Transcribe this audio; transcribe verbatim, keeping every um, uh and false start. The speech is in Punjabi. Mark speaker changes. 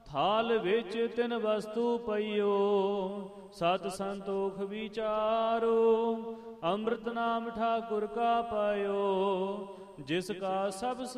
Speaker 1: ਥਾਲ ਵਿੱਚ ਤਿਨ ਵਸਤੂ ਪਈਓ, ਸਤ ਸੰਤੋਖ ਵਿਚਾਰੋ। ਅੰਮ੍ਰਿਤ ਨਾਮ ਠਾਕੁਰ ਕਾ ਪਾਇਓ, ਜਿਸ ਕਾ ਸਭ